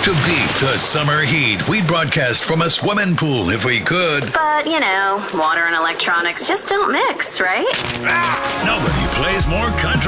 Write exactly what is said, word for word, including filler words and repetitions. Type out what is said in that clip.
To beat the summer heat, we'd broadcast from a swimming pool if we could. But, you know, water and electronics just don't mix, right? Nobody plays more country